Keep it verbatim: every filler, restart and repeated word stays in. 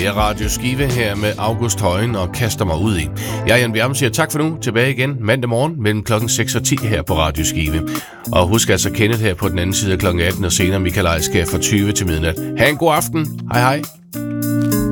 Det er Radio Skive her med August Højen og kaster mig ud i. Jeg er Jan Bjerm, siger tak for nu. Tilbage igen mandag morgen mellem klokken seks og ti her på Radio Skive. Og husk altså Kenneth her på den anden side af klokken atten og senere Michael Ejskær fra tyve til midnat. Ha' en god aften. Hej hej.